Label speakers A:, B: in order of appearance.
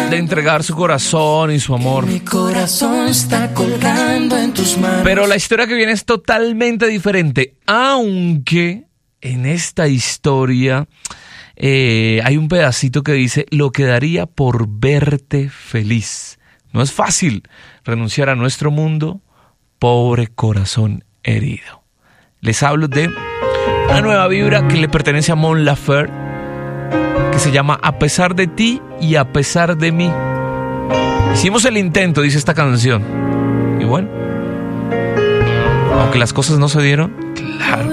A: de entregar su corazón y su amor.
B: Mi corazón está colgando en tus manos.
A: Pero la historia que viene es totalmente diferente, aunque en esta historia hay un pedacito que dice: lo que daría por verte feliz. No es fácil renunciar a nuestro mundo, pobre corazón herido. Les hablo de una nueva vibra que le pertenece a Mon Laferte, que se llama A pesar de ti y a pesar de mí. Hicimos el intento, dice esta canción. Y bueno, aunque las cosas no se dieron,